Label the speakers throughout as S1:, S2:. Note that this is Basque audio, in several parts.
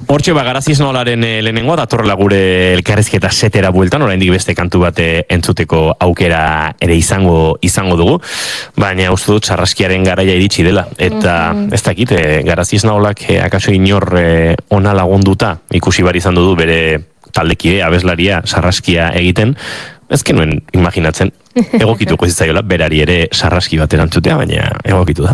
S1: Hortxe Garaziz Nolaren lehenengoa datorrela gure elkarrizketa setera bueltan, oraindik beste kantu bat entzuteko aukera ere izango dugu, baina uste dut sarraskiaren garaia iritsi dela, eta ez dakit, Garaziz Nolak akaso inor ona lagunduta ikusi bar izan du bere taldekide, abeslaria, sarraskia egiten, ez genuen imaginatzen, egokituko zitzaiola, berari ere sarraski bat erantzutea, baina egokitu da.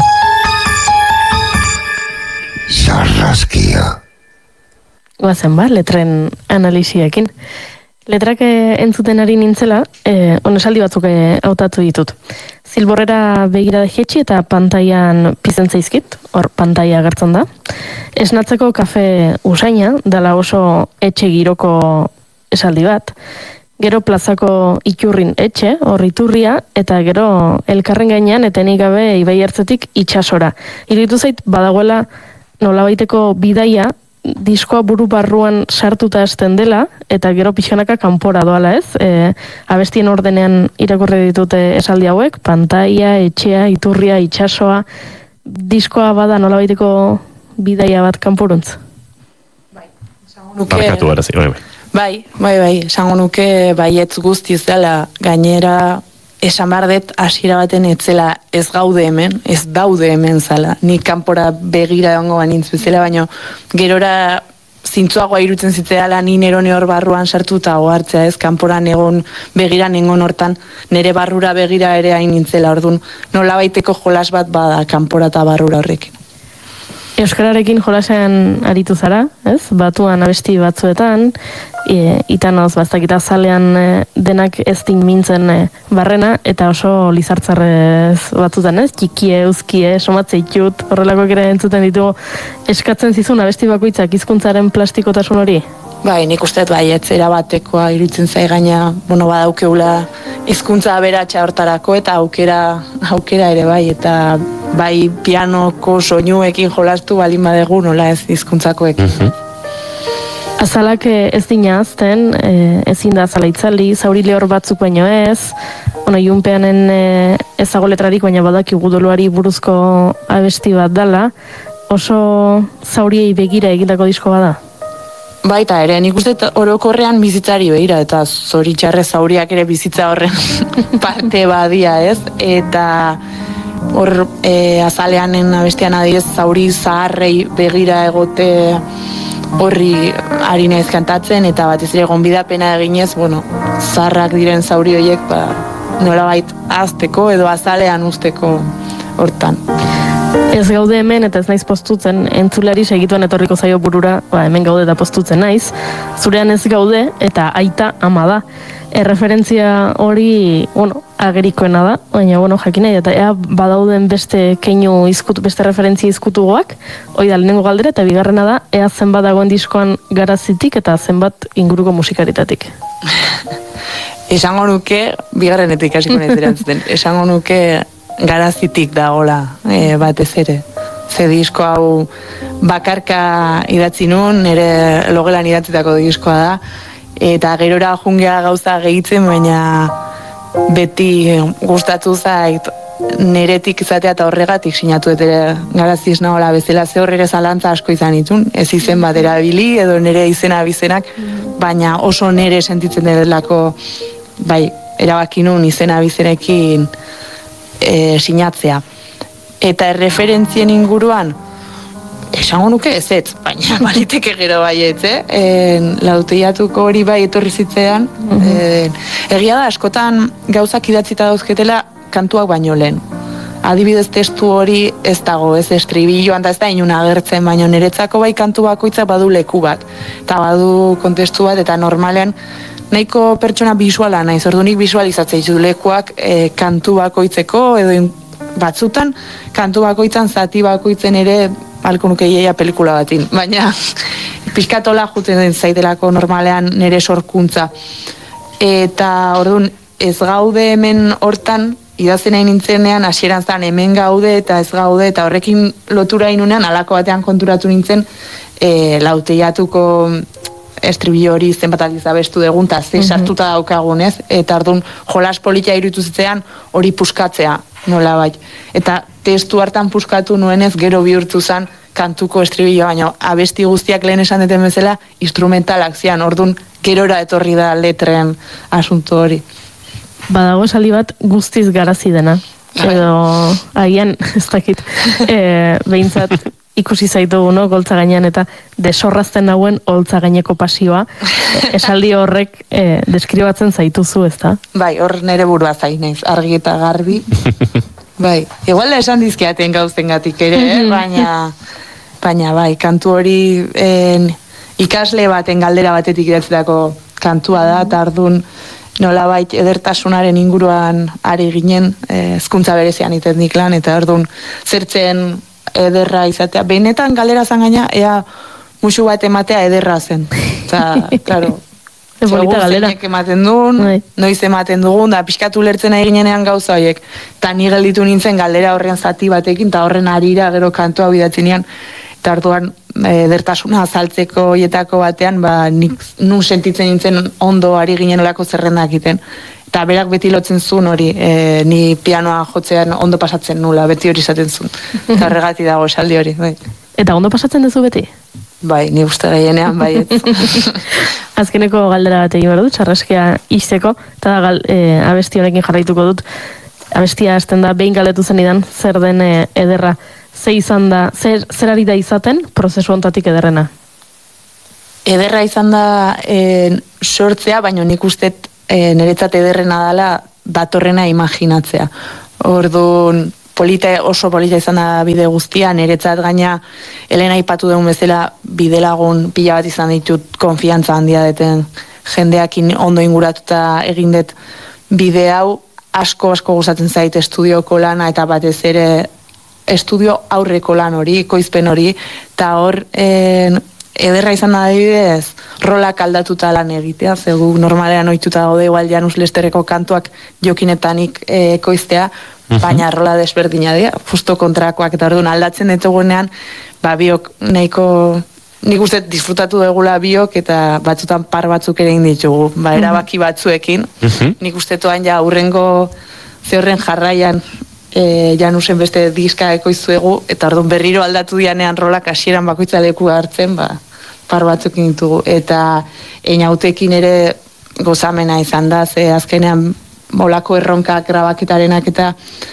S2: Sarraskia.
S3: Guazen letren analisiekin. Letrak entzuten ari nintzela, esaldi batzuk hautatu ditut. Zilborrera begira jetxi eta pantailan pizten zaizkit, hor pantaila agertzen da. Esnatzeko kafe usaina, dala oso etxe giroko esaldi bat. Gero plazako iturrin etxe, hor iturria, eta gero elkarren gainean etenik gabe ibai ertzetik itxasora. Iruditu zait badagoela nolabaiteko bidaia, diskoa buru barruan sartuta hasten dela, eta gero pixkanaka kanpora doala ez. Abestien ordenean irakurri ditute esaldi hauek, pantaila, etxea, iturria, itxasoa, diskoa bada nolabaiteko bidaia bat kanporuntz.
S1: Barkatu garazi,
S4: bai, esango nuke baietz guztiz dela, gainera esan bardet hasiera baten etzela ez gaude hemen, ez daude hemen zala. Ni kanpora begira egongo banintz bezala, baina gerora zintzuagoa irutzen zitzeala ni nerone hor barruan sartu eta ohartzea ez, kanporan egon begiran engon hortan, nere barrura begira ere hain nintzela, orduan nola baiteko jolas bat bada kanpora eta barrura horrekin.
S3: Euskararekin jolasean aritu zara, ez? Batuan abesti batzuetan, itanoz baztakita zalean denak ez mintzen barrena, eta oso lizartzarrez batzutan, ez? Txikie, euskie, somatzeitut, horrelako ere entzuten ditugu, eskatzen zizun abesti bakoitzak hizkuntzaren plastikotasun hori?
S4: Bai, nik usteet baietz erabatekoa iruditzen zai gaina, badaukeula hizkuntza aberatsa hortarako eta aukera ere bai, eta bai pianoko soinuekin jolastu balin badegu nola ez hizkuntzakoekin.
S3: Azalak ez dina azten, ezin da azala itzali, zauri lehor batzuk baino ez, junpeanen ezago letrarik, baina badakigu doluari buruzko abesti bat dala, oso zauriei begira egindako disko bada?
S4: Baita ere, nik uste orokorrean bizitzari behira, eta zoritxarre zauriak ere bizitza horren parte badia, ez? Eta hor azaleanen abestian adibidez zauri zaharrei begira egote horri ari naiz kantatzen, eta batez ere gonbidapena eginez, zaharrak diren zauri horiek nolabait azteko edo azalean usteko hortan.
S3: Ez gaude hemen eta ez naiz postutzen, entzulari segituan etorriko zaio burura, hemen gaude eta postutzen naiz, zurean ez gaude eta aita ama da. Erreferentzia hori, agerikoena da, baina, jakina, eta ea badauden beste keinu izkutu, beste referentzia izkutugoak, hori da lehenengo galdera, eta bigarrena da, ea zenbat dagoen diskoan Garazitik eta zenbat inguruko musikaritatik.
S4: Esango nuke, bigarrenetik hasiko naiz erantzuten, esango nuke Garazitik dagola batez ere. Ze disko hau bakarka idatzi nun, nire logelan idatzitako diskoa da, eta gerora jungea gauza gehitzen, baina beti gustatu zait neretik izatea eta horregatik sinatu ere Garaziz Naola bezala, ze horrere zalantza asko izan ditun, ez izen bat erabili edo nere izena abizenak, baina oso nere sentitzen delako, bai, erabakinun izena abizenekin sinatzea. Eta referentzien inguruan, esango nuke ez, baina baliteke gero baietz, Lauteiatuko hori bai etorri zitzean, egia da, askotan gauzak idatzita dauzketela kantuak baino lehen. Adibidez testu hori ez dago, ez estribilloan da ez da inun agertzen, baina niretzako bai kantu bakoitza badu leku bat, eta badu kontestu bat, eta normalean nahiko pertsona bisuala naiz, ordunik bisualizatzea izu lekuak kantu bakoitzeko, edo batzutan kantu bakoitzan zati bakoitzen ere balko nuke iaia pelikula batin, baina pixkatola juten zaitelako normalean nire sorkuntza. Eta orduan ez gaude hemen hortan, idazten nahi nintzenean, hasieran zan hemen gaude eta ez gaude, eta horrekin lotura inunean, alako batean konturatu nintzen, Lauteiatuko estribillo hori zenbat aldiz abestu dugun, eta ze sartuta daukagunez, eta orduan jolas politia iruditu zitzean hori puskatzea, nola bai. Eta testu hartan puskatu nuenez, gero bihurtu zen kantuko estribilloa, baina abesti guztiak lehen esan duten bezala instrumentalak zian, orduan gerora etorri da letren asunto hori.
S3: Badago esaldi bat guztiz garazi dena. Edo, agian, ez dakit, behintzat ikusi zaitugu, no, goltza gainean eta desorrazten nauen holtza gaineko pasioa, esaldi horrek deskribatzen zaituzu, ez da?
S4: Bai, hor nere burua zainez, argi eta garbi. Bai, igual da esan dizkiaten gauzengatik ere, baina bai, kantu hori ikasle baten galdera batetik idatzetako kantua da, eta ardun nolabait edertasunaren inguruan ari ginen, hezkuntza berezian iten nik lan, eta ardun zertzen ederra izatea. Benetan galdera zan gaina, ea musu bat ematea ederra zen. Eta, klaro,
S3: Bonita galdera.
S4: Zeinek ematen duen, noiz ematen dugun, da pixkatu lertzen eginenean gauza horiek. Eta ni gelditu nintzen galdera horren zati batekin, eta horren arira gero kantua bidatzenean, eta orduan edertasuna azaltzeko hietako batean, nik nun sentitzen nintzen ondo ari ginen olako zerrendak egiten. Eta berak beti lotzen zuen hori, ni pianoa jotzean ondo pasatzen nula, beti hori izaten zuen. Eta horregati dago esaldi hori. Bai.
S3: Eta ondo pasatzen duzu beti?
S4: Bai, ni uste gehienean baiet.
S3: Azkeneko galdera bat egin behar dut, sarraskia izteko, eta abesti honekin jarraituko dut. Abestia hasten da, behin galdetu zenidan, zer den ederra, zer ari da izaten, prozesu ontatik ederrena?
S4: Ederra izan da sortzea, baina nik ustet niretzat ederrena dela datorrena imaginatzea. Orduan, oso polita izan da bide guztia, niretzat gaina Elena aipatu dugun bezala bidelagun pila bat izan ditut konfiantza handia deten jendeakin ondo inguratuta egin dut bide hau, asko gustatzen zait estudioko lana eta batez ere estudio aurreko lan hori, koizpen hori, eta hor ederra izan da adibidez, rolak aldatuta lan egitea, zegu normalean ohituta gaude igual Janus Lesterreko kantuak jokinetanik koiztea, baina rola desberdina dira, justo kontrakoak, eta orduan aldatzen ditugunean, biok nahiko, nik uste disfrutatu dugula biok, eta batzutan par batzuk ere ditugu, erabaki batzuekin, nik uste toan ja aurrengo zehorren jarraian, Janusen beste diska ekoizuegu, eta orduan berriro aldatu dianean rolak hasieran bakoitza leku hartzen, par batzukin ditugu. Eta einautekin ere gozamena izan da, ze azkenean molako erronkak grabaketarenak eta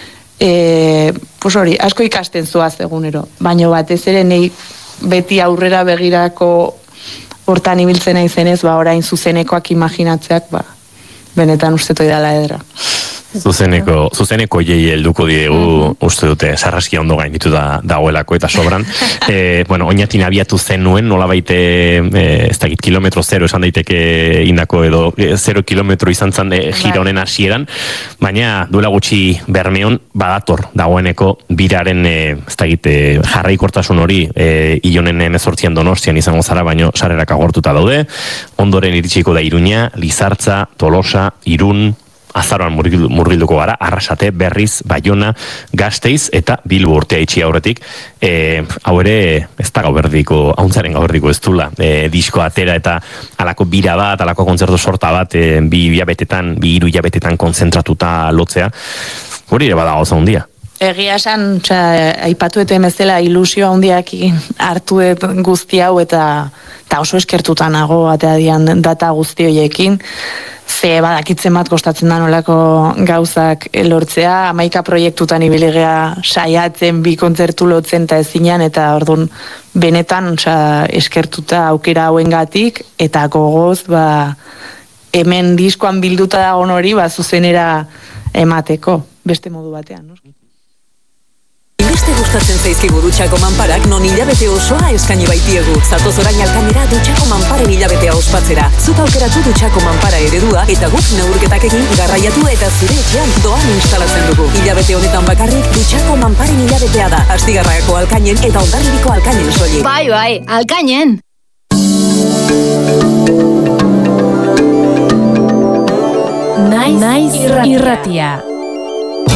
S4: hori, asko ikasten zuaz egunero. Baina batez ere nei beti aurrera begirako hortan ibiltzen izenez, orain zuzenekoak imaginatzeak, benetan uste toi dala edera.
S1: Zuzeneko jei helduko diegu, uste dute, sarraskia ondo gainditu dagoelako eta sobran. Oinatin abiatu zenuen, nola baite, ez dakit, kilometro 0 esan daiteke indako edo 0 kilometro izan zan gironen hasieran, baina duela gutxi Bermeon badator dagoeneko biraren, ez dakit, jarraikortasun hori, Ilonen 18 Donostian izango zara, baino sarrerak agortuta daude, ondoren iritsiko da Iruña, Lizartza, Tolosa, Irun, Azaroan murgilduko gara, Arrasate, Berriz, Baiona, Gasteiz eta Bilbo urtea itxi aurretik. Hau ere, ez da gauberdiko, hauntzaren gauberdiko ez dula. Disko atera eta alako bira bat, alako kontzertu sorta bat, bi hiru hilabetetan konzentratuta lotzea. Hori ere bada gauza handia.
S4: Egia esan, aipatu eten bezala ilusio handiak hartu guzti hau eta oso eskertuta nago atea dian data guzti horiekin. Ze badakitzen bat kostatzen da nolako gauzak lortzea, 11 proiektutan ibiligea saiatzen bi kontzertu lotzen eta ezinean, eta orduan benetan eskertuta aukera hauengatik eta gogoz hemen diskoan bilduta dagoen hori zuzenera emateko, beste modu batean.
S5: Beste gustatzen zaizkigu dutxako manparak non hilabete osoa eskaini baitiegu. Zatoz orain Alkanera dutxako manparen hilabetea ospatzera. Zuk aukeratu dutxako manpara eredua eta guk neurketak egin garraiatu eta zure etxean doan instalatzen dugu. Hilabete honetan bakarrik dutxako manparen hilabetea da. Astigarragako Alkainen eta Hondarribiko Alkainen soilik.
S6: Bai, Alkainen! Naiz irratia.